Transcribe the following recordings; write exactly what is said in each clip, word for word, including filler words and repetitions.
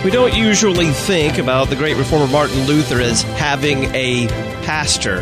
We don't usually think about the great reformer Martin Luther as having a pastor.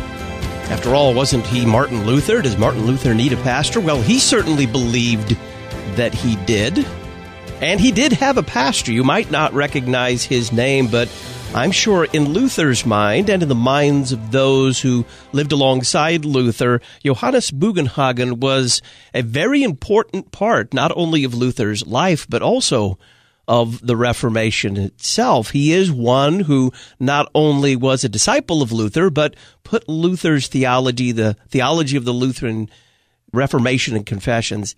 After all, wasn't he Martin Luther? Does Martin Luther need a pastor? Well, he certainly believed that he did. And he did have a pastor. You might not recognize his name, but I'm sure in Luther's mind and in the minds of those who lived alongside Luther, Johannes Bugenhagen was a very important part not only of Luther's life, but also of the Reformation itself. He is one who not only was a disciple of Luther, but put Luther's theology, the theology of the Lutheran Reformation and Confessions,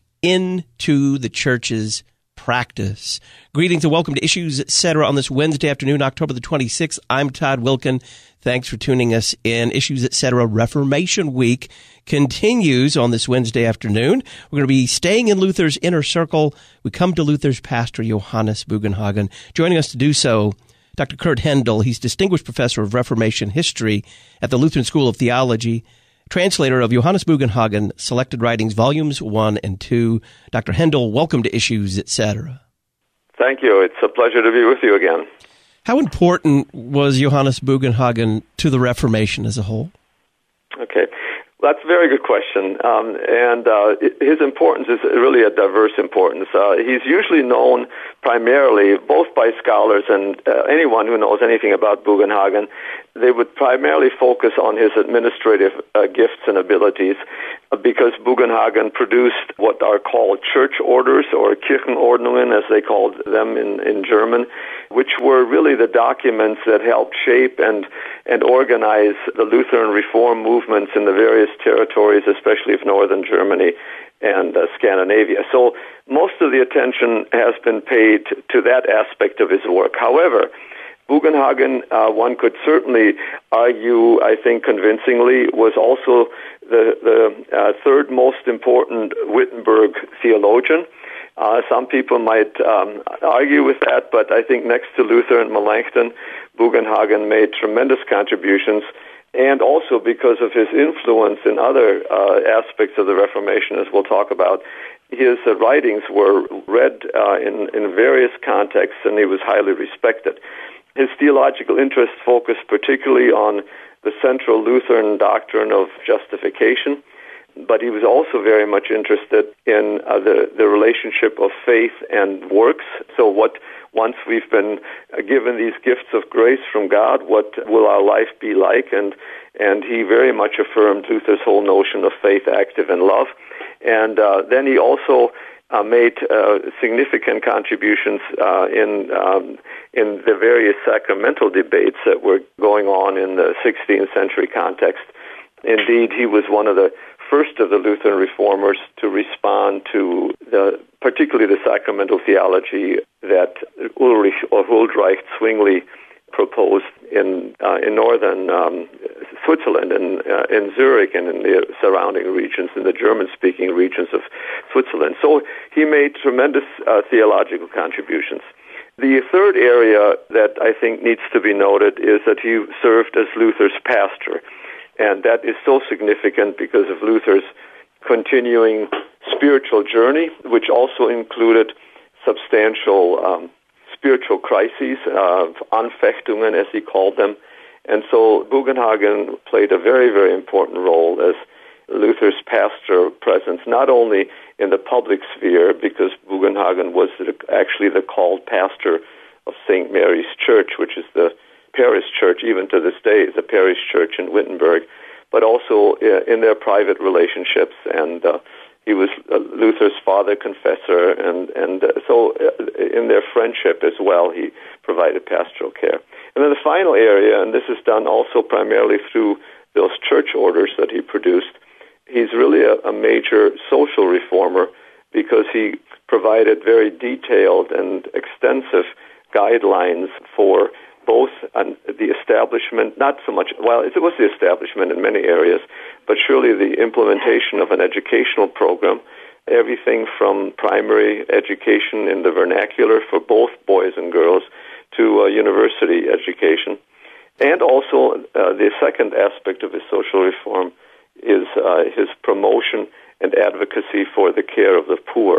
into the church's practice. Greetings and welcome to Issues, et cetera on this Wednesday afternoon, October the twenty-sixth. I'm Todd Wilkin. Thanks for tuning us in. Issues, et cetera Reformation Week continues on this Wednesday afternoon. We're going to be staying in Luther's inner circle. We come to Luther's pastor, Johannes Bugenhagen. Joining us to do so, Doctor Kurt Hendel. He's Distinguished Professor of Reformation History at the Lutheran School of Theology, translator of Johannes Bugenhagen, Selected Writings, Volumes one and two. Doctor Hendel, welcome to Issues, et cetera. Thank you. It's a pleasure to be with you again. How important was Johannes Bugenhagen to the Reformation as a whole? Okay. That's a very good question, um, and uh, his importance is really a diverse importance. Uh, he's usually known primarily, both by scholars and uh, anyone who knows anything about Bugenhagen, they would primarily focus on his administrative uh, gifts and abilities, uh, because Bugenhagen produced what are called church orders, or Kirchenordnungen, as they called them in, in German, which were really the documents that helped shape and, and organize the Lutheran reform movements in the various territories, especially of northern Germany and uh, Scandinavia. So most of the attention has been paid to that aspect of his work. However, Bugenhagen, uh, one could certainly argue, I think convincingly, was also the, the uh, third most important Wittenberg theologian. Uh, some people might um, argue with that, but I think next to Luther and Melanchthon, Bugenhagen made tremendous contributions, and also because of his influence in other uh, aspects of the Reformation, as we'll talk about. His uh, writings were read uh, in, in various contexts, and he was highly respected. His theological interests focused particularly on the central Lutheran doctrine of justification, but he was also very much interested in uh, the, the relationship of faith and works. So what, once we've been given these gifts of grace from God, what will our life be like? And, and he very much affirmed Luther's whole notion of faith active in love. And uh, then he also uh, made uh, significant contributions uh, in um, in the various sacramental debates that were going on in the sixteenth century context. Indeed, he was one of the first of the Lutheran reformers to respond to the, particularly the sacramental theology that Ulrich or Huldreich Zwingli proposed in uh, in northern um, Switzerland and uh, in Zurich and in the surrounding regions, in the German-speaking regions of Switzerland. So he made tremendous uh, theological contributions. The third area that I think needs to be noted is that he served as Luther's pastor. And that is so significant because of Luther's continuing spiritual journey, which also included substantial um, spiritual crises, uh, Anfechtungen, as he called them. And so Bugenhagen played a very, very important role as Luther's pastor presence, not only in the public sphere, because Bugenhagen was the, actually the called pastor of Saint Mary's Church, which is the parish church, even to this day, is a parish church in Wittenberg, but also in their private relationships. And uh, he was Luther's father confessor, and, and uh, so in their friendship as well, he provided pastoral care. And then the final area, and this is done also primarily through those church orders that he produced, he's really a, a major social reformer because he provided very detailed and extensive guidelines for both on the establishment, not so much, well, it was the establishment in many areas, but surely the implementation of an educational program, everything from primary education in the vernacular for both boys and girls to uh, university education. And also uh, the second aspect of his social reform is uh, his promotion and advocacy for the care of the poor.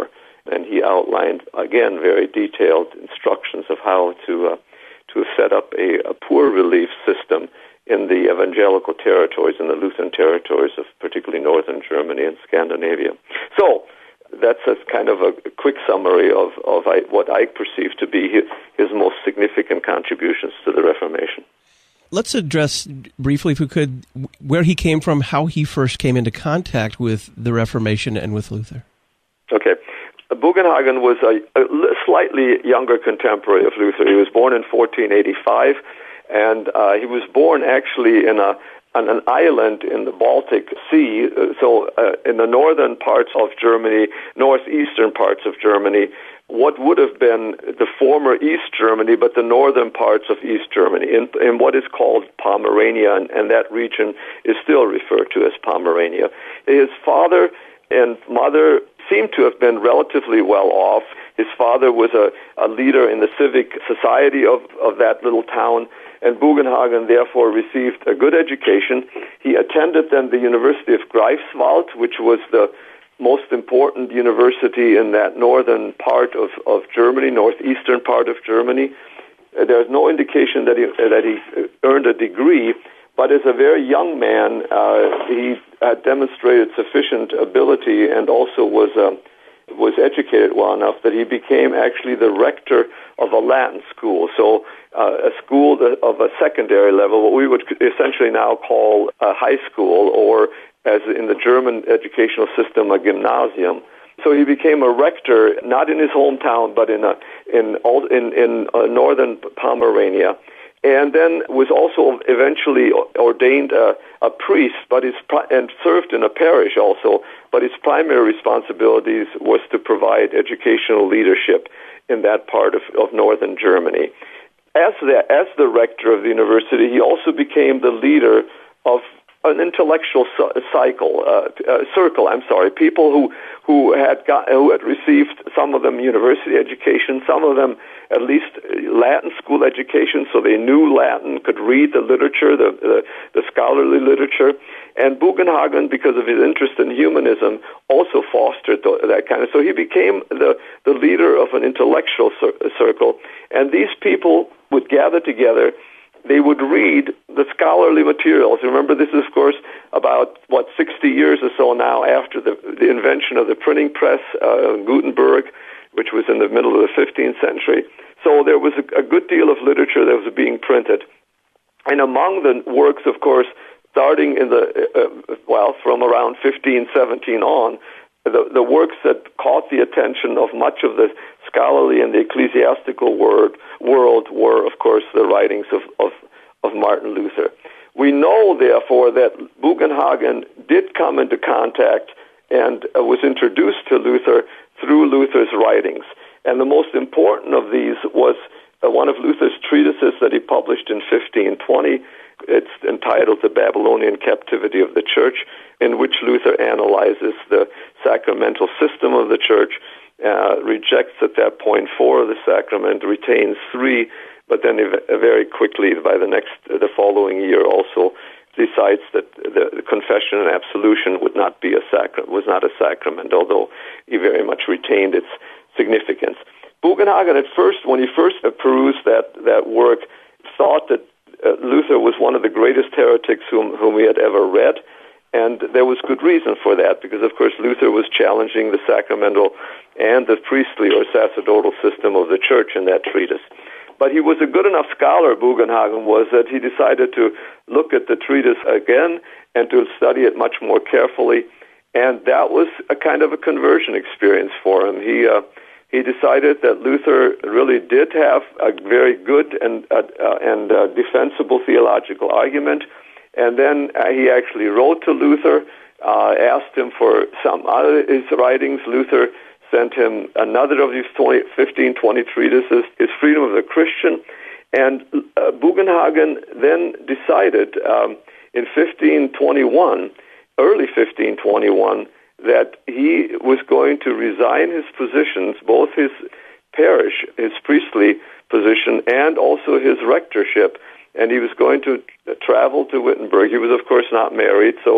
and he outlined, again, very detailed instructions of how to uh, to set up a, a poor relief system in the evangelical territories, in the Lutheran territories of particularly northern Germany and Scandinavia. So that's a kind of a quick summary of, of what I perceive to be his, his most significant contributions to the Reformation. Let's address briefly, if we could, where he came from, how he first came into contact with the Reformation and with Luther. Okay. Bugenhagen was a, a slightly younger contemporary of Luther. He was born in fourteen eighty-five, and uh, he was born actually in a on an island in the Baltic Sea, so uh, in the northern parts of Germany, northeastern parts of Germany, what would have been the former East Germany, but the northern parts of East Germany, in, in what is called Pomerania, and, and that region is still referred to as Pomerania. His father and mother seemed to have been relatively well off. His father was a, a leader in the civic society of, of that little town, and Bugenhagen therefore received a good education. He attended then the University of Greifswald, which was the most important university in that northern part of, of Germany, northeastern part of Germany. Uh, there's no indication that he, uh, that he earned a degree, but as a very young man, uh, he had demonstrated sufficient ability and also was um, was educated well enough that he became actually the rector of a Latin school, so uh, a school that, of a secondary level, what we would essentially now call a high school, or as in the German educational system, a gymnasium. So he became a rector, not in his hometown, but in a, in in in uh, northern Pomerania, and then was also eventually ordained a, a priest, but his and served in a parish also. But his primary responsibilities was to provide educational leadership in that part of, of northern Germany. As the as the rector of the university, he also became the leader of an intellectual cycle, uh, uh, circle. I'm sorry, people who who had got who had received, some of them university education, some of them at least Latin school education, so they knew Latin, could read the literature, the the, the scholarly literature. And Bugenhagen, because of his interest in humanism, also fostered that kind of. So he became the the leader of an intellectual circle, and these people would gather together. They would read the scholarly materials. Remember, this is, of course, about, what, sixty years or so now after the, the invention of the printing press, uh, Gutenberg, which was in the middle of the fifteenth century. So there was a, a good deal of literature that was being printed. And among the works, of course, starting in the, uh, well, from around fifteen seventeen on, the, the works that caught the attention of much of the scholarly and the ecclesiastical word, world were, of course, the writings of, of, of Martin Luther. We know, therefore, that Bugenhagen did come into contact and uh, was introduced to Luther through Luther's writings. And the most important of these was uh, one of Luther's treatises that he published in fifteen twenty. It's entitled The Babylonian Captivity of the Church, in which Luther analyzes the sacramental system of the Church, uh, rejects at that point four of the sacrament, retains three, but then very quickly, by the next, the following year, also decides that the confession and absolution would not be a sacrament, was not a sacrament, although he very much retained its significance. Bugenhagen, at first, when he first perused that that work, thought that Uh, Luther was one of the greatest heretics whom, whom he had ever read, and there was good reason for that, because, of course, Luther was challenging the sacramental and the priestly or sacerdotal system of the church in that treatise. But he was a good enough scholar, Bugenhagen was, that he decided to look at the treatise again and to study it much more carefully, and that was a kind of a conversion experience for him. He uh, He decided that Luther really did have a very good and uh, uh, and uh, defensible theological argument, and then uh, he actually wrote to Luther, uh, asked him for some other of his writings. Luther sent him another of these fifteen twenty treatises, his Freedom of the Christian, and uh, Bugenhagen then decided um, in fifteen twenty-one, early fifteen twenty-one, that he was going to resign his positions, both his parish, his priestly position, and also his rectorship, and he was going to travel to Wittenberg. He was, of course, not married, so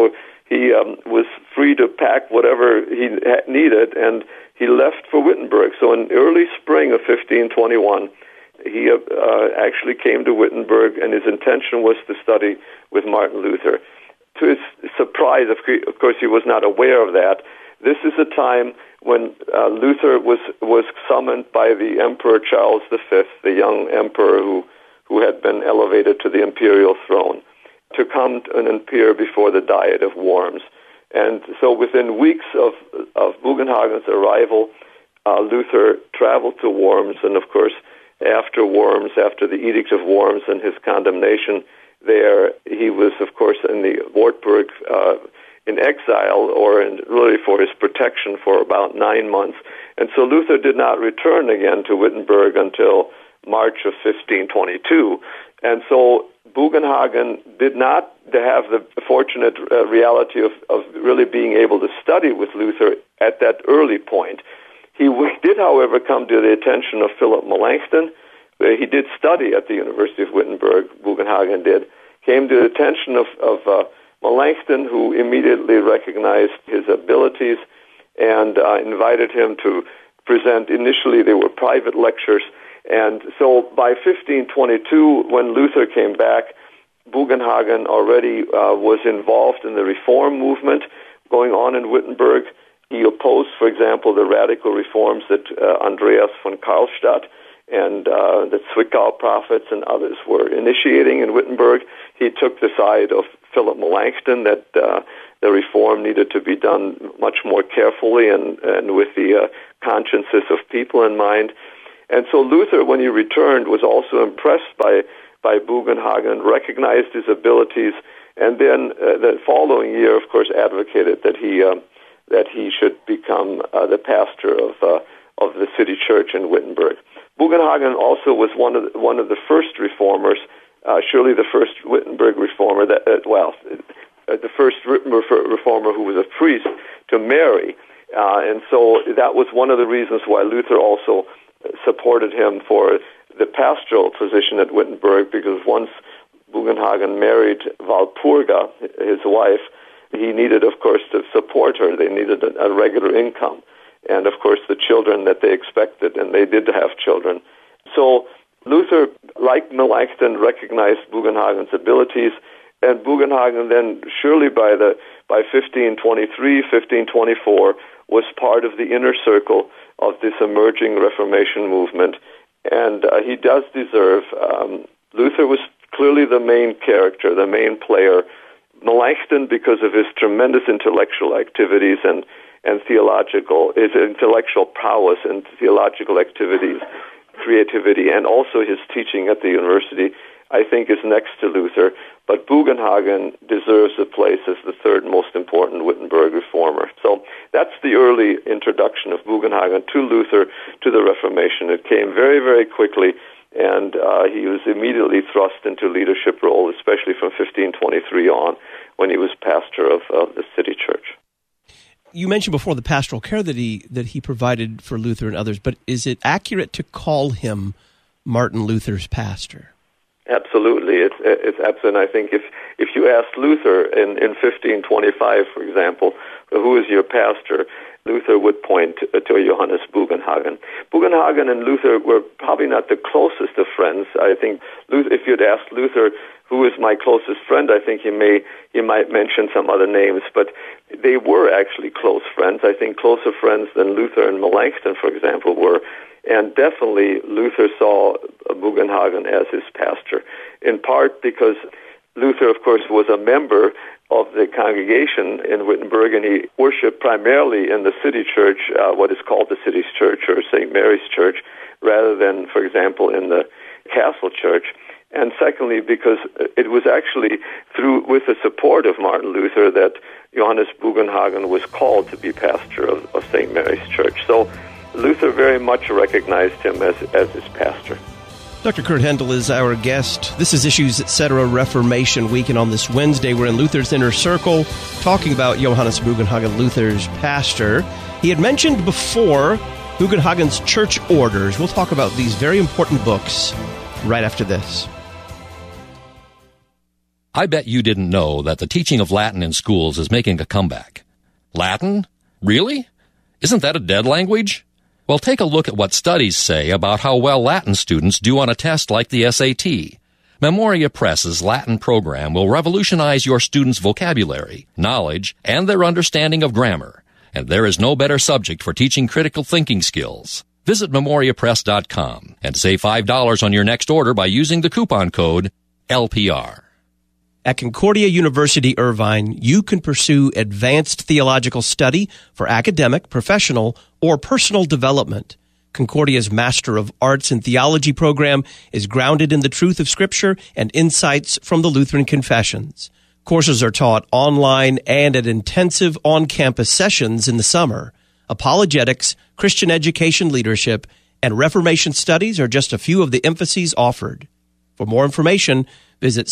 he um, was free to pack whatever he needed, and he left for Wittenberg. So in early spring of fifteen twenty-one, he uh, actually came to Wittenberg, and his intention was to study with Martin Luther. To his surprise, of course, he was not aware of that. This is a time when uh, Luther was was summoned by the Emperor Charles the Fifth, the young emperor who, who had been elevated to the imperial throne, to come and appear before the Diet of Worms. And so within weeks of, of Bugenhagen's arrival, uh, Luther traveled to Worms, and of course, after Worms, after the Edict of Worms and his condemnation there, he was, of course, in the Wartburg uh, in exile, or in, really for his protection, for about nine months. And so Luther did not return again to Wittenberg until March of fifteen twenty-two. And so Bugenhagen did not have the fortunate uh, reality of, of really being able to study with Luther at that early point. He w- did, however, come to the attention of Philip Melanchthon. Uh, he did study at the University of Wittenberg, Bugenhagen did, came to the attention of, of uh, Melanchthon, who immediately recognized his abilities and uh, invited him to present. Initially, they were private lectures. And so by fifteen twenty-two, when Luther came back, Bugenhagen already uh, was involved in the reform movement going on in Wittenberg. He opposed, for example, the radical reforms that uh, Andreas von Karlstadt and uh, the Zwickau prophets and others were initiating in Wittenberg. He took the side of Philip Melanchthon that uh, the reform needed to be done much more carefully and, and with the uh, consciences of people in mind. And so Luther, when he returned, was also impressed by, by Bugenhagen, recognized his abilities, and then uh, the following year, of course, advocated that he uh, that he should become uh, the pastor of uh, of the city church in Wittenberg. Bugenhagen also was one of the, one of the first reformers, uh, surely the first Wittenberg reformer that uh, well, uh, the first reformer who was a priest to marry, uh, and so that was one of the reasons why Luther also supported him for the pastoral position at Wittenberg, because once Bugenhagen married Walpurga, his wife, he needed, of course, to support her. They needed a, a regular income, and, of course, the children that they expected, and they did have children. So Luther, like Melanchthon, recognized Bugenhagen's abilities, and Bugenhagen then, surely by the by fifteen twenty-three, fifteen twenty-four, was part of the inner circle of this emerging Reformation movement. And uh, he does deserve, um, Luther was clearly the main character, the main player. Melanchthon, because of his tremendous intellectual activities and, and theological, his intellectual prowess and theological activities, creativity, and also his teaching at the university, I think is next to Luther. But Bugenhagen deserves a place as the third most important Wittenberg reformer. So that's the early introduction of Bugenhagen to Luther, to the Reformation. It came very, very quickly, and uh, he was immediately thrust into leadership role, especially from fifteen twenty-three on, when he was pastor of uh, the city church. You mentioned before the pastoral care that he that he provided for Luther and others, but is it accurate to call him Martin Luther's pastor? Absolutely, it's it's absolutely. I think if if you asked Luther in in fifteen twenty-five, for example, who is your pastor, Luther would point to, to Johannes Bugenhagen. Bugenhagen and Luther were probably not the closest of friends. I think Luther, if you'd asked Luther who is my closest friend, I think he may he might mention some other names, but they were actually close friends. I think closer friends than Luther and Melanchthon, for example, were. And definitely Luther saw Bugenhagen as his pastor, in part because Luther, of course, was a member of the congregation in Wittenberg, and he worshipped primarily in the city church, uh, what is called the city church or Saint Mary's Church, rather than, for example, in the castle church. And secondly, because it was actually through with the support of Martin Luther that Johannes Bugenhagen was called to be pastor of, of Saint Mary's Church. So Luther very much recognized him as, as his pastor. Doctor Kurt Hendel is our guest. This is Issues Etc. Reformation Week, and on this Wednesday, we're in Luther's Inner Circle talking about Johannes Bugenhagen, Luther's pastor. He had mentioned before Bugenhagen's church orders. We'll talk about these very important books right after this. I bet you didn't know that the teaching of Latin in schools is making a comeback. Latin? Really? Isn't that a dead language? Well, take a look at what studies say about how well Latin students do on a test like the S A T. Memoria Press's Latin program will revolutionize your students' vocabulary, knowledge, and their understanding of grammar. And there is no better subject for teaching critical thinking skills. Visit memoria press dot com and save five dollars on your next order by using the coupon code L P R. At Concordia University Irvine, you can pursue advanced theological study for academic, professional, or personal development. Concordia's Master of Arts in Theology program is grounded in the truth of Scripture and insights from the Lutheran Confessions. Courses are taught online and at intensive on-campus sessions in the summer. Apologetics, Christian education leadership, and Reformation studies are just a few of the emphases offered. For more information, visit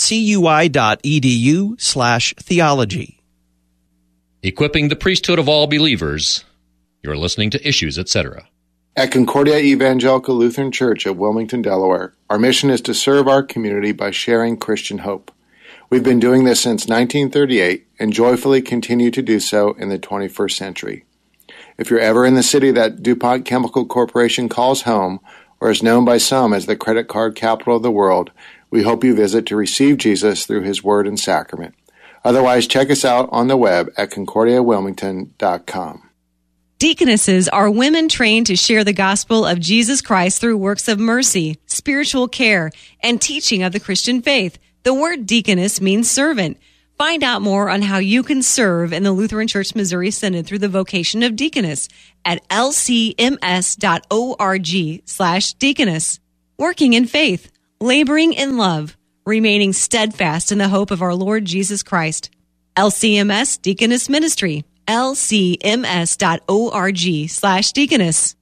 cui.edu slash theology. Equipping the priesthood of all believers. You're listening to Issues, et cetera. At Concordia Evangelical Lutheran Church of Wilmington, Delaware, our mission is to serve our community by sharing Christian hope. We've been doing this since nineteen thirty-eight and joyfully continue to do so in the twenty-first century. If you're ever in the city that DuPont Chemical Corporation calls home, or is known by some as the credit card capital of the world, we hope you visit to receive Jesus through his word and sacrament. Otherwise, check us out on the web at concordia wilmington dot com. Deaconesses are women trained to share the gospel of Jesus Christ through works of mercy, spiritual care, and teaching of the Christian faith. The word deaconess means servant. Find out more on how you can serve in the Lutheran Church Missouri Synod through the vocation of deaconess at l c m s dot org slash deaconess. Working in faith, laboring in love, remaining steadfast in the hope of our Lord Jesus Christ. L C M S Deaconess Ministry, l c m s dot org slash deaconess.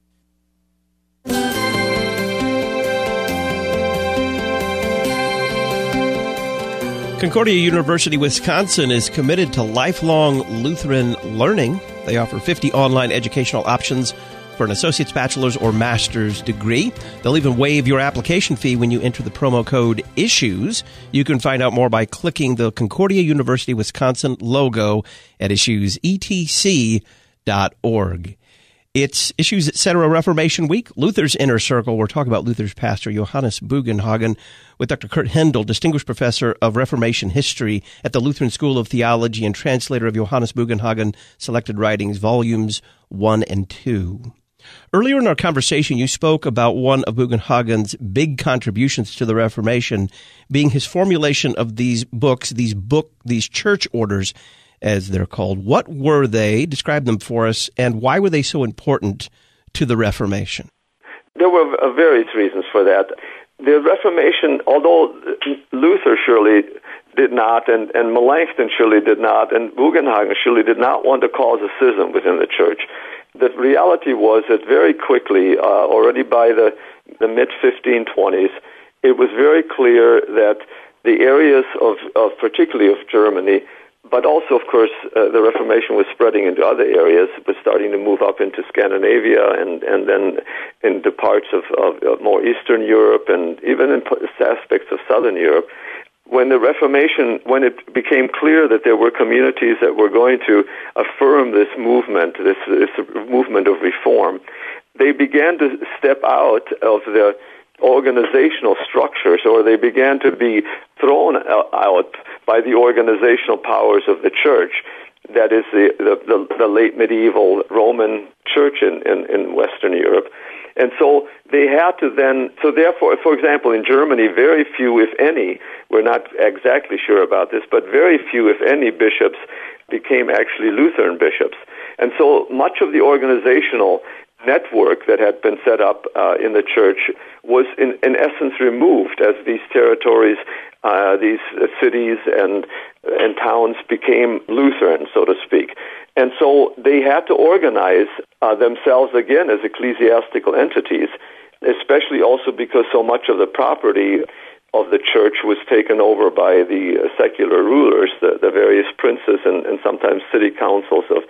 Concordia University, Wisconsin is committed to lifelong Lutheran learning. They offer fifty online educational options for an associate's, bachelor's, or master's degree. They'll even waive your application fee when you enter the promo code ISSUES. You can find out more by clicking the Concordia University, Wisconsin logo at issues e t c dot org. It's Issues, et cetera. Reformation Week, Luther's Inner Circle. We're talking about Luther's pastor, Johannes Bugenhagen, with Doctor Kurt Hendel, Distinguished Professor of Reformation History at the Lutheran School of Theology and translator of Johannes Bugenhagen Selected Writings, Volumes one and two. Earlier in our conversation, you spoke about one of Bugenhagen's big contributions to the Reformation being his formulation of these books, these book, these church orders, as they're called. What were they? Describe them for us, and why were they so important to the Reformation? There were uh, various reasons for that. The Reformation, although Luther surely did not, and, and Melanchthon surely did not, and Bugenhagen surely did not want to cause a schism within the church, the reality was that very quickly, uh, already by the, the mid fifteen twenties, it was very clear that the areas of, of particularly of Germany, but also, of course, uh, the Reformation was spreading into other areas. It was starting to move up into Scandinavia and, and then into parts of, of, of more Eastern Europe and even in aspects of Southern Europe. When the Reformation, when it became clear that there were communities that were going to affirm this movement, this, this movement of reform, they began to step out of the organizational structures, or they began to be thrown out by the organizational powers of the church. That is the, the, the, the late medieval Roman church in, in, in Western Europe. And so they had to then, so therefore, for example, in Germany, very few, if any, we're not exactly sure about this, but very few, if any, bishops became actually Lutheran bishops. And so much of the organizational network that had been set up uh, in the church was in, in essence removed as these territories, uh, these uh, cities and and towns became Lutheran, so to speak. And so they had to organize uh, themselves again as ecclesiastical entities, especially also because so much of the property of the church was taken over by the uh, secular rulers, the, the various princes and, and sometimes city councils of,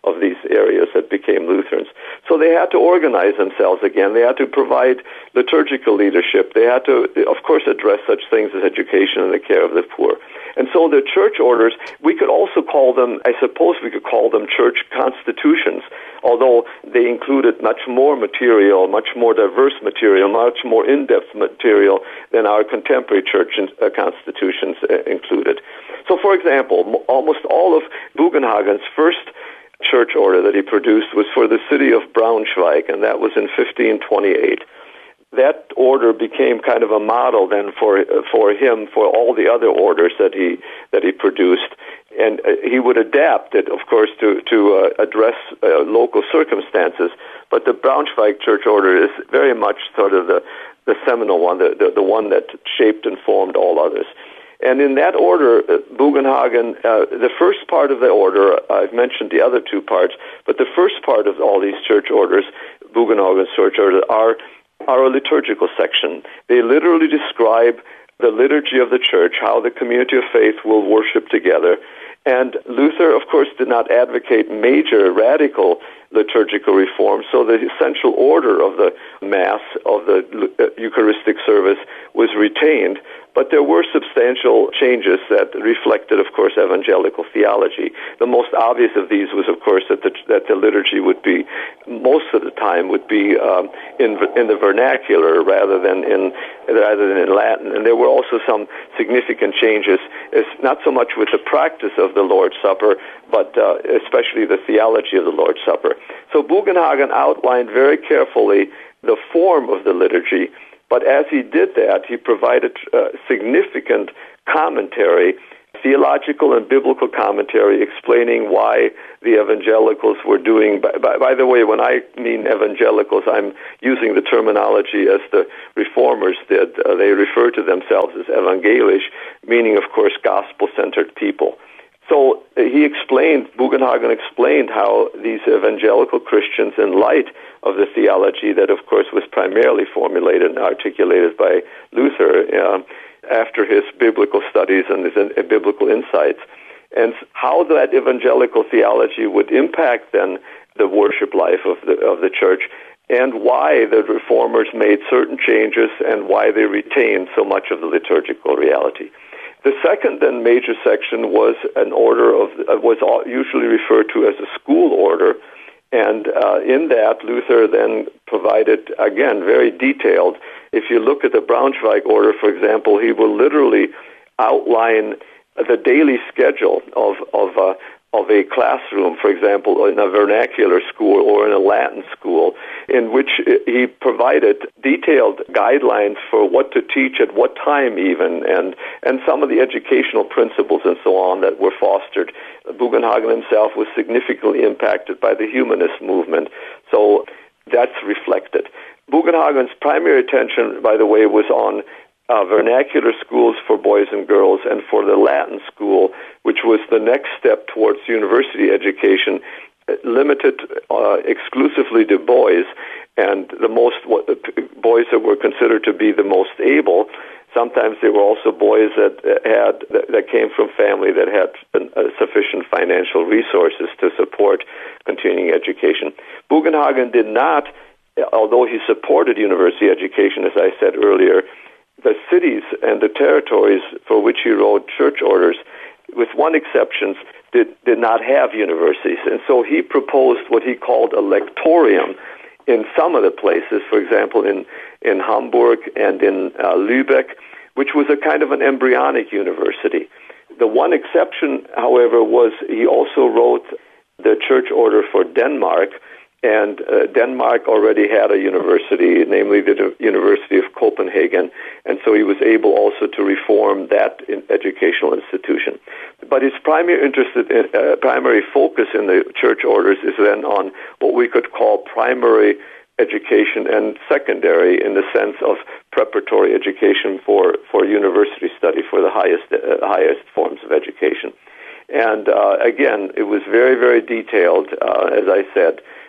of these areas that became Lutherans. So they had to organize themselves again. They had to provide liturgical leadership. They had to, of course, address such things as education and the care of the poor. And so the church orders, we could also call them, I suppose we could call them church constitutions, although they included much more material, much more diverse material, much more in-depth material than our contemporary church uh, constitutions uh, included. So, for example, m- almost all of Bugenhagen's first church order that he produced was for the city of Braunschweig, and that was in fifteen twenty-eight. That order became kind of a model then for for him for all the other orders that he that he produced, and uh, he would adapt it, of course, to to uh, address uh, local circumstances. But the Braunschweig church order is very much sort of the the seminal one, the the, the one that shaped and formed all others. And in that order, uh, Bugenhagen, uh, the first part of the order, I've mentioned the other two parts, but the first part of all these church orders, Bugenhagen's church orders, are are a liturgical section. They literally describe the liturgy of the church, how the community of faith will worship together. And Luther, of course, did not advocate major radical liturgical reforms, so the essential order of the Mass, of the Eucharistic service, was retained. But there were substantial changes that reflected, of course, evangelical theology. The most obvious of these was, of course, that the, that the liturgy would be, most of the time, would be um, in in the vernacular rather than in rather than in Latin. And there were also some significant changes, it's not so much with the practice of the Lord's Supper, but uh, especially the theology of the Lord's Supper. So Bugenhagen outlined very carefully the form of the liturgy. But as he did that, he provided uh, significant commentary, theological and biblical commentary, explaining why the evangelicals were doing. By, by, by the way, when I mean evangelicals, I'm using the terminology as the reformers did. Uh, they refer to themselves as evangelisch, meaning, of course, gospel-centered people. So uh, he explained, Bugenhagen explained how these evangelical Christians, in light of the theology that, of course, was primarily formulated and articulated by Luther uh, after his biblical studies and his uh, biblical insights, and how that evangelical theology would impact then the worship life of the of the church, and why the reformers made certain changes and why they retained so much of the liturgical reality. The second then major section was an order of uh, was usually referred to as a school order, and uh, in that Luther then provided, again, very detailed. If you look at the Braunschweig order, for example, he will literally outline the daily schedule of of uh, of a classroom, for example, in a vernacular school or in a Latin school, in which he provided detailed guidelines for what to teach at what time even, and, and some of the educational principles and so on that were fostered. Bugenhagen himself was significantly impacted by the humanist movement, so that's reflected. Bugenhagen's primary attention, by the way, was on Uh, vernacular schools for boys and girls, and for the Latin school, which was the next step towards university education, limited uh, exclusively to boys, and the most what, boys that were considered to be the most able. Sometimes they were also boys that had that, that came from family that had uh, sufficient financial resources to support continuing education. Bugenhagen did not, although he supported university education, as I said earlier, the cities and the territories for which he wrote church orders, with one exception, did, did not have universities. And so he proposed what he called a lectorium in some of the places, for example, in, in Hamburg and in uh, Lübeck, which was a kind of an embryonic university. The one exception, however, was he also wrote the church order for Denmark, and uh, Denmark already had a university, namely the University of Copenhagen, and so he was able also to reform that in educational institution. But his primary interest, in, uh, primary focus in the church orders is then on what we could call primary education and secondary, in the sense of preparatory education for, for university study, for the highest uh, highest forms of education. And uh, again, it was very, very detailed, uh, as I said.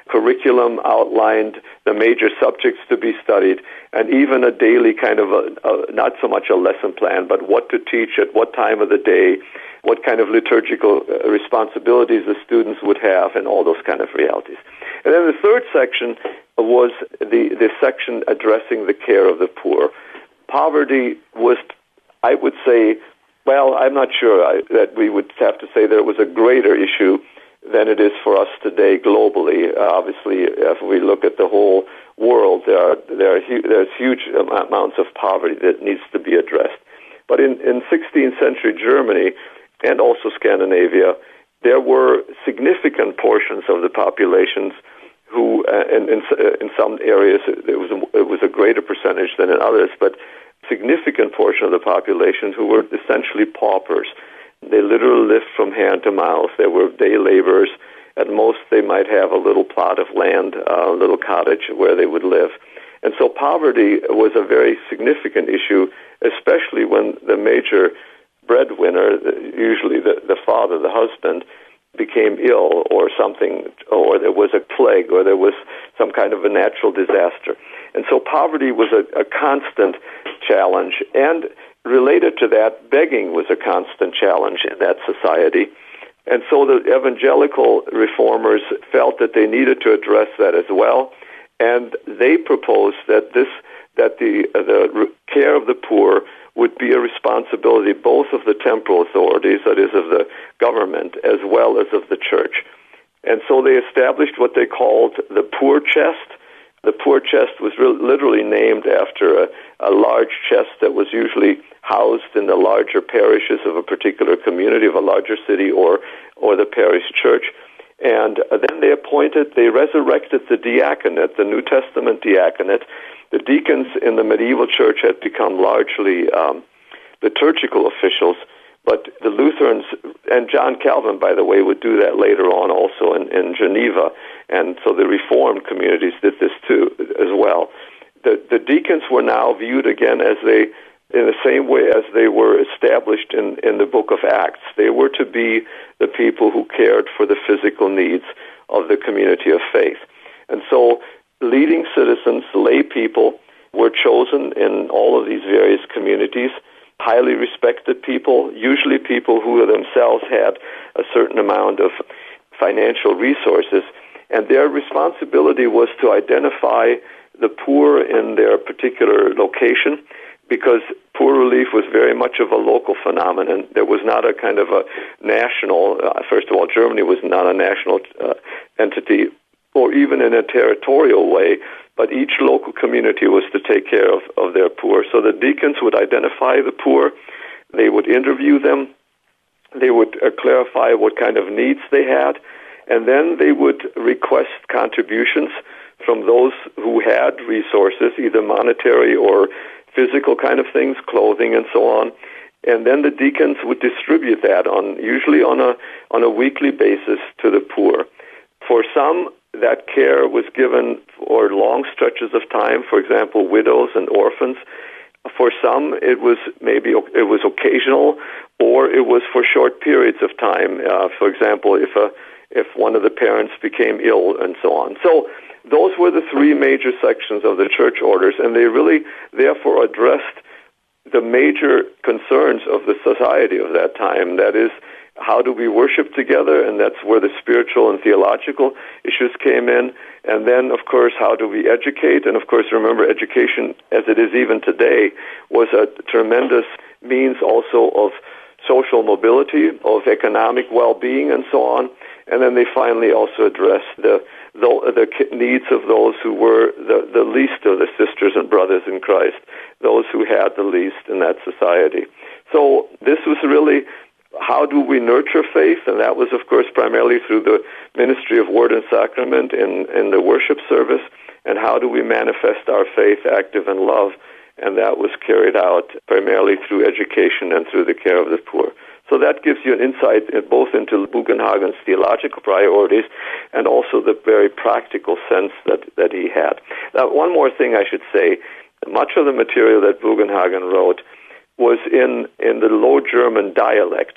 curriculum outlined, the major subjects to be studied, and even a daily kind of a, a not so much a lesson plan, but what to teach at what time of the day, what kind of liturgical responsibilities the students would have, and all those kind of realities. And then the third section was the, the section addressing the care of the poor. Poverty was, I would say, well, I'm not sure I, that we would have to say that it was a greater issue than it is for us today globally. Uh, obviously, if we look at the whole world, there are, there are hu- there's huge amounts of poverty that needs to be addressed. But in, in sixteenth century Germany and also Scandinavia, there were significant portions of the populations who, uh, in, in, in some areas, it was, a, it was a greater percentage than in others, but significant portion of the population who were essentially paupers. They literally lived from hand to mouth. They were day laborers. At most, they might have a little plot of land, a little cottage where they would live. And so poverty was a very significant issue, especially when the major breadwinner, usually the, the father, the husband, became ill or something, or there was a plague, or there was some kind of a natural disaster. And so poverty was a, a constant challenge. And related to that, begging was a constant challenge in that society. And so the evangelical reformers felt that they needed to address that as well. And they proposed that this, that the, uh, the care of the poor would be a responsibility both of the temporal authorities, that is, of the government, as well as of the church. And so they established what they called the poor chest. The poor chest was re- literally named after a, a large chest that was usually housed in the larger parishes of a particular community, of a larger city, or, or the parish church. And uh, then they appointed, they resurrected the diaconate, the New Testament diaconate. The deacons in the medieval church had become largely um, liturgical officials, but the Lutherans, and John Calvin, by the way, would do that later on also in, in Geneva, and so the Reformed communities did this too as well. The, the deacons were now viewed again as they, in the same way as they were established in, in the book of Acts. They were to be the people who cared for the physical needs of the community of faith. And so leading citizens, lay people, were chosen in all of these various communities, highly respected people, usually people who themselves had a certain amount of financial resources, and their responsibility was to identify the poor in their particular location, because poor relief was very much of a local phenomenon. There was not a kind of a national, uh, first of all, Germany was not a national uh, entity, or even in a territorial way, but each local community was to take care of, of their poor. So the deacons would identify the poor, they would interview them, they would uh, clarify what kind of needs they had, and then they would request contributions from those who had resources, either monetary or physical kind of things, clothing and so on. And then the deacons would distribute that on usually on a on a weekly basis to the poor. For some, that care was given for long stretches of time, for example, widows and orphans. For some, it was maybe it was occasional, or it was for short periods of time. Uh, for example, if a if one of the parents became ill and so on. So those were the three major sections of the church orders, and they really, therefore, addressed the major concerns of the society of that time. That is, how do we worship together? And that's where the spiritual and theological issues came in. And then, of course, how do we educate? And, of course, remember, education, as it is even today, was a tremendous means also of social mobility, of economic well-being, and so on. And then they finally also addressed the the, the needs of those who were the, the least of the sisters and brothers in Christ, those who had the least in that society. So this was really, how do we nurture faith? And that was, of course, primarily through the ministry of word and sacrament in, in the worship service. And how do we manifest our faith active in love? And that was carried out primarily through education and through the care of the poor. So that gives you an insight both into Bugenhagen's theological priorities and also the very practical sense that, that he had. Now, one more thing I should say. Much of the material that Bugenhagen wrote was in, in the Low German dialect.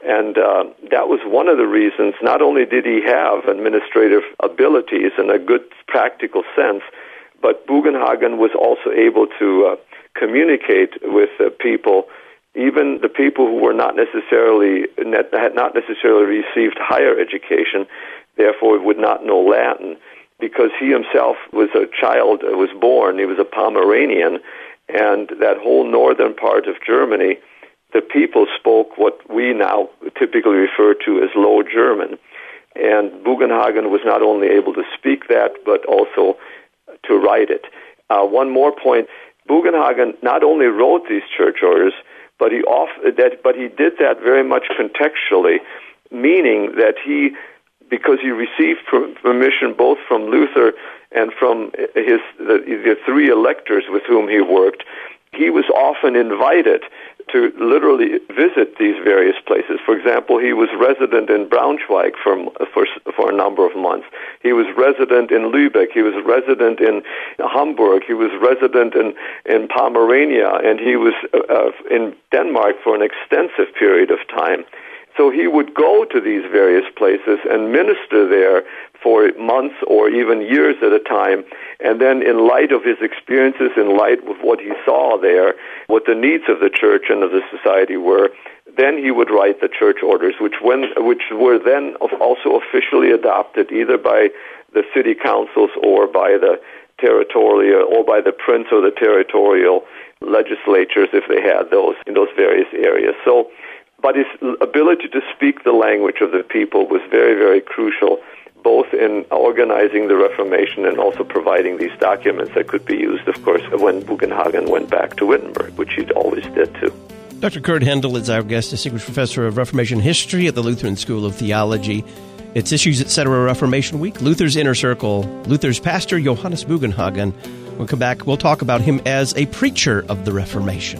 And uh, that was one of the reasons. Not only did he have administrative abilities and a good practical sense, but Bugenhagen was also able to uh, communicate with uh, people, even the people who were not necessarily had not necessarily received higher education, therefore would not know Latin, because he himself was a child, was born, he was a Pomeranian, and that whole northern part of Germany, the people spoke what we now typically refer to as Low German. And Bugenhagen was not only able to speak that, but also to write it. Uh, one more point, Bugenhagen not only wrote these church orders, but he off, that, but he did that very much contextually, meaning that he, because he received permission both from Luther and from his the, the three electors with whom he worked, he was often invited to literally visit these various places. For example, he was resident in Braunschweig for, for, for a number of months. He was resident in Lübeck. He was resident in Hamburg. He was resident in, in Pomerania, and he was uh, in Denmark for an extensive period of time. So he would go to these various places and minister there for months or even years at a time. And then in light of his experiences, in light of what he saw there, what the needs of the church and of the society were, then he would write the church orders, which when, which were then also officially adopted either by the city councils or by the territorial, or by the prince or the territorial legislatures if they had those in those various areas. So, but his ability to speak the language of the people was very, very crucial, both in organizing the Reformation and also providing these documents that could be used, of course, when Bugenhagen went back to Wittenberg, which he always did too. Doctor Kurt Hendel is our guest, Distinguished Professor of Reformation History at the Lutheran School of Theology. It's Issues, et cetera. Reformation Week, Luther's Inner Circle, Luther's pastor, Johannes Bugenhagen. We'll come back, we'll talk about him as a preacher of the Reformation.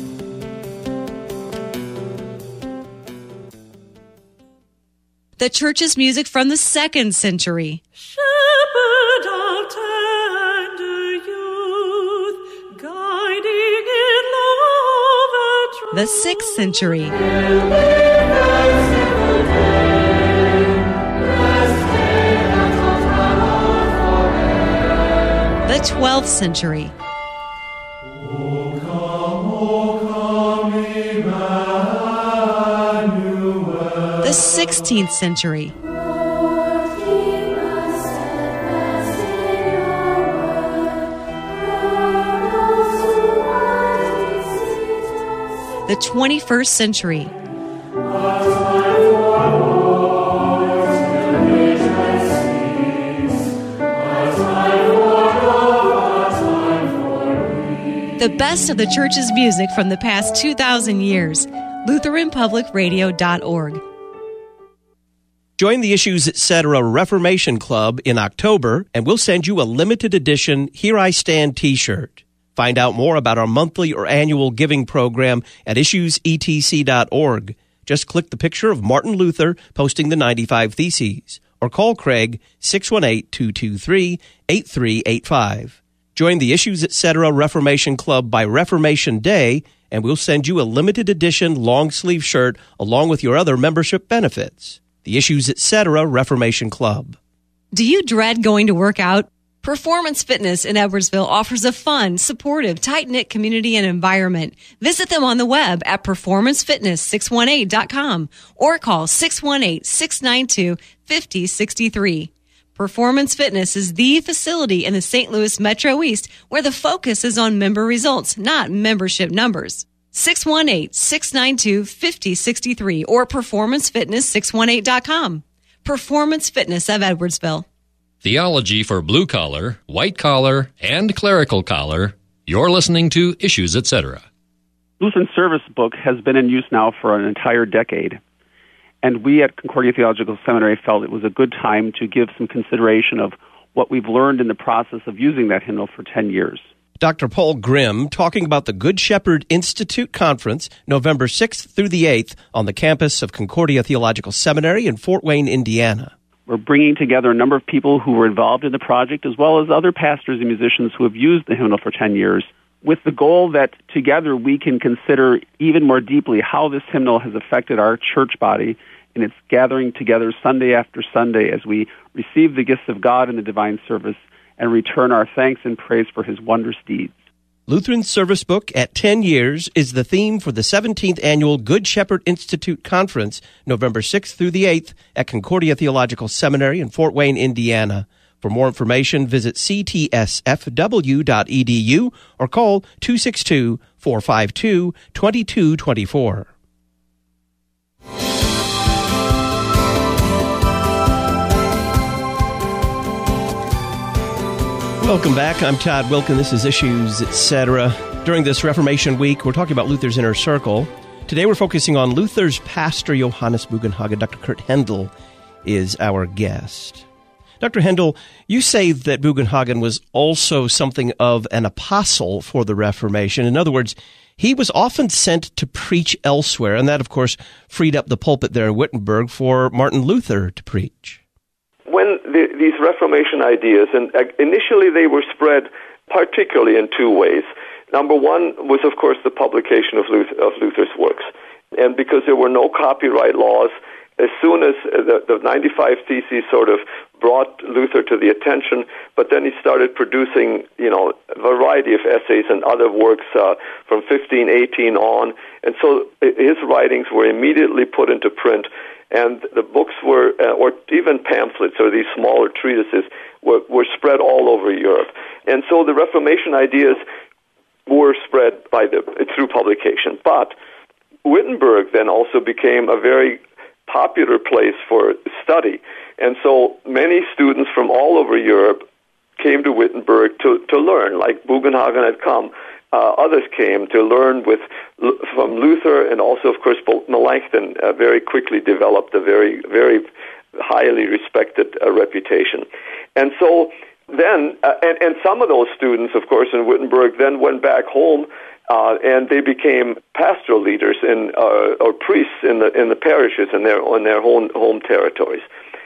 The church's music from the second century. Shepherd of tender youth, guiding in love and truth. The sixth century. The twelfth century. The sixteenth century. The twenty-first century. The best of the church's music from the past two thousand years. Lutheran Public Radio dot org. Join the Issues, et cetera. Reformation Club in October, and we'll send you a limited edition Here I Stand t-shirt. Find out more about our monthly or annual giving program at issues e t c dot org. Just click the picture of Martin Luther posting the ninety-five Theses, or call Craig six one eight, two two three, eight three eight five. Join the Issues, et cetera. Reformation Club by Reformation Day, and we'll send you a limited edition long-sleeve shirt along with your other membership benefits. The Issues, et cetera. Reformation Club. Do you dread going to work out? Performance Fitness in Edwardsville offers a fun, supportive, tight-knit community and environment. Visit them on the web at performance fitness six one eight dot com or call six one eight, six nine two, five zero six three. Performance Fitness is the facility in the Saint Louis Metro East where the focus is on member results, not membership numbers. six one eight, six nine two, five zero six three or performance fitness six one eight dot com. Performance Fitness of Edwardsville. Theology for blue collar, white collar, and clerical collar. You're listening to Issues, et cetera. Lutheran Service Book has been in use now for an entire decade. And we at Concordia Theological Seminary felt it was a good time to give some consideration of what we've learned in the process of using that hymnal for ten years. Doctor Paul Grimm talking about the Good Shepherd Institute Conference, November sixth through the eighth on the campus of Concordia Theological Seminary in Fort Wayne, Indiana. We're bringing together a number of people who were involved in the project, as well as other pastors and musicians who have used the hymnal for ten years with the goal that together we can consider even more deeply how this hymnal has affected our church body in its gathering together Sunday after Sunday as we receive the gifts of God in the divine service and return our thanks and praise for his wondrous deeds. Lutheran Service Book at ten years is the theme for the seventeenth Annual Good Shepherd Institute Conference, November sixth through the eighth at Concordia Theological Seminary in Fort Wayne, Indiana. For more information, visit c t s f w dot e d u or call two six two, four five two, two two two four. Welcome back. I'm Todd Wilkin. This is Issues, et cetera. During this Reformation Week, we're talking about Luther's Inner Circle. Today we're focusing on Luther's pastor, Johannes Bugenhagen. Doctor Kurt Hendel is our guest. Doctor Hendel, you say that Bugenhagen was also something of an apostle for the Reformation. In other words, he was often sent to preach elsewhere, and that, of course, freed up the pulpit there in Wittenberg for Martin Luther to preach. When the, these Reformation ideas, and initially they were spread particularly in two ways. Number one was, of course, the publication of, Luther, of Luther's works. And because there were no copyright laws, as soon as the, the ninety-five Theses sort of brought Luther to the attention, but then he started producing, you know, a variety of essays and other works uh, from fifteen eighteen on. And so his writings were immediately put into print. And the books were, uh, or even pamphlets or these smaller treatises, were, were spread all over Europe. And so the Reformation ideas were spread by the through publication. But Wittenberg then also became a very popular place for study. And so many students from all over Europe came to Wittenberg to, to learn, like Bugenhagen had come. Uh, others came to learn with from Luther, and also, of course, Melanchthon uh, very quickly developed a very, very highly respected uh, reputation. And so then, uh, and, and some of those students, of course, in Wittenberg then went back home, uh, and they became pastoral leaders in uh, or priests in the in the parishes in their on their home home territories.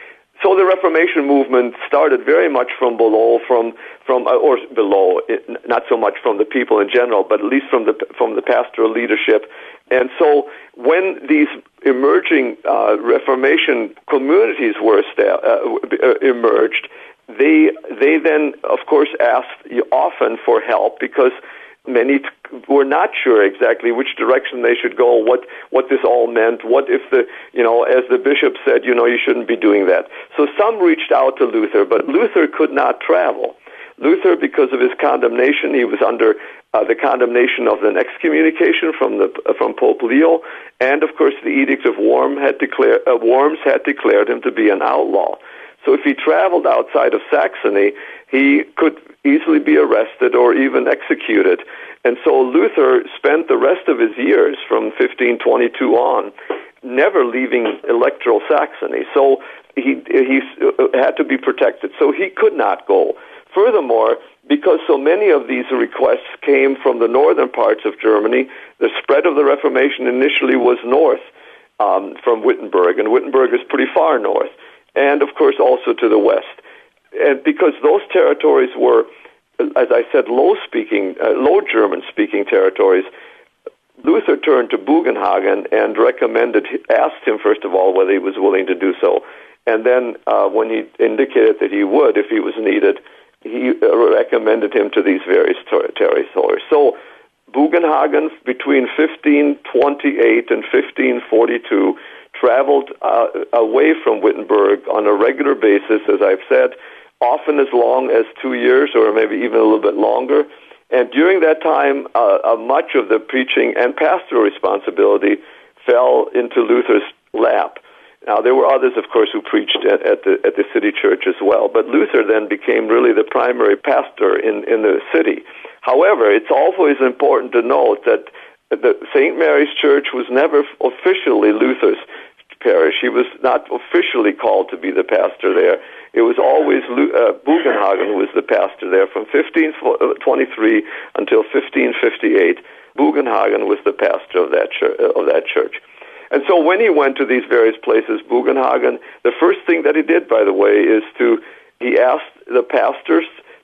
So the Reformation movement started very much from below, from from uh, or below, it, not so much from the people in general, but at least from the from the pastoral leadership. And so when these emerging uh, Reformation communities were sta- uh, emerged, they they then, of course, asked often for help because many t- were not sure exactly which direction they should go, what what this all meant, what if the, you know, as the bishop said, you know, you shouldn't be doing that. So some reached out to Luther, but Luther could not travel. Luther, because of his condemnation, he was under uh, the condemnation of an excommunication from the uh, from Pope Leo, and of course the Edict of Worms had declared uh, Worms had declared him to be an outlaw. So if he traveled outside of Saxony, he could easily be arrested or even executed. And so Luther spent the rest of his years from fifteen twenty-two on never leaving electoral Saxony. So he he had to be protected. So he could not go. Furthermore, because so many of these requests came from the northern parts of Germany, the spread of the Reformation initially was north um, from Wittenberg, and Wittenberg is pretty far north, and of course also to the west. And because those territories were, as I said, low-speaking, uh, low German-speaking territories, Luther turned to Bugenhagen and recommended, asked him first of all whether he was willing to do so, and then uh, when he indicated that he would, if he was needed, he uh, recommended him to these various ter- territories. So Bugenhagen, between fifteen twenty-eight and fifteen forty-two, traveled uh, away from Wittenberg on a regular basis, as I've said, often as long as two years or maybe even a little bit longer. And during that time, uh, uh, much of the preaching and pastoral responsibility fell into Luther's lap. Now, there were others, of course, who preached at, at the at the city church as well, but Luther then became really the primary pastor in, in the city. However, it's always important to note that the Saint Mary's Church was never officially Luther's parish. He was not officially called to be the pastor there. It was always uh, Bugenhagen who was the pastor there from fifteen twenty-three until fifteen fifty-eight. Bugenhagen was the pastor of that church, of that church. And so when he went to these various places, Bugenhagen, the first thing that he did, by the way, is to, he asked the pastors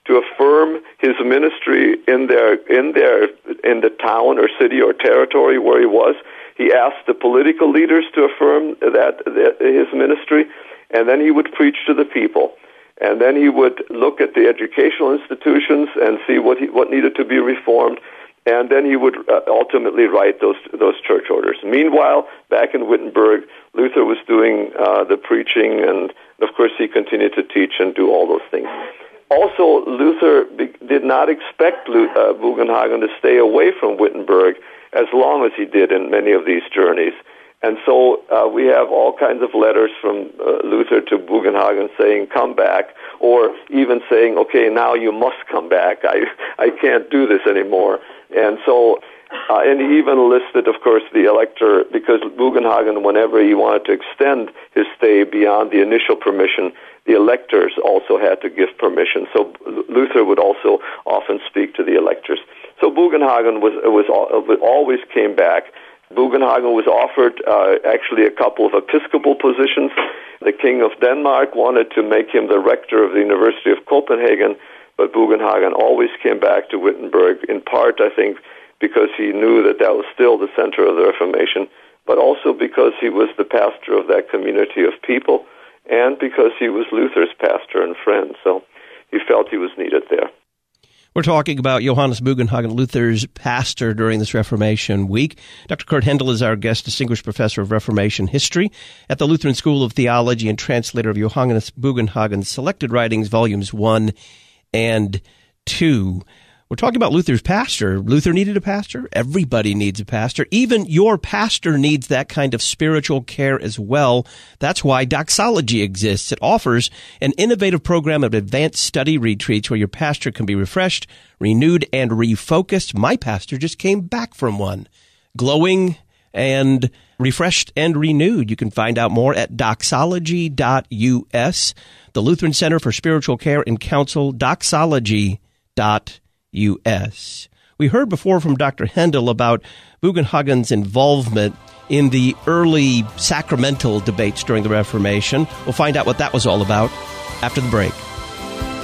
to affirm his ministry in their in their in the town or city or territory where he was. He asked the political leaders to affirm that, that his ministry, and then he would preach to the people. And then he would look at the educational institutions and see what he, what needed to be reformed. And then he would uh, ultimately write those those church orders. Meanwhile, back in Wittenberg, Luther was doing uh, the preaching, and of course he continued to teach and do all those things. Also, Luther be- did not expect Lu- uh, Bugenhagen to stay away from Wittenberg as long as he did in many of these journeys. And so uh, we have all kinds of letters from uh, Luther to Bugenhagen saying, come back, or even saying, okay, now you must come back. I I can't do this anymore. And so, uh, and he even listed, of course, the elector, because Bugenhagen, whenever he wanted to extend his stay beyond the initial permission, the electors also had to give permission. So Luther would also often speak to the electors. So Bugenhagen was, was always came back. Bugenhagen was offered uh, actually a couple of episcopal positions. The King of Denmark wanted to make him the rector of the University of Copenhagen, but Bugenhagen always came back to Wittenberg, in part, I think, because he knew that that was still the center of the Reformation, but also because he was the pastor of that community of people, and because he was Luther's pastor and friend, so he felt he was needed there. We're talking about Johannes Bugenhagen, Luther's pastor during this Reformation week. Doctor Kurt Hendel is our guest, distinguished professor of Reformation history at the Lutheran School of Theology and translator of Johannes Bugenhagen's Selected Writings, Volumes one and two. We're talking about Luther's pastor. Luther needed a pastor. Everybody needs a pastor. Even your pastor needs that kind of spiritual care as well. That's why Doxology exists. It offers an innovative program of advanced study retreats where your pastor can be refreshed, renewed, and refocused. My pastor just came back from one, glowing and refreshed and renewed. You can find out more at doxology dot U S, the Lutheran Center for Spiritual Care and Counsel, doxology dot U S. We heard before from Doctor Hendel about Bugenhagen's involvement in the early sacramental debates during the Reformation. We'll find out what that was all about after the break.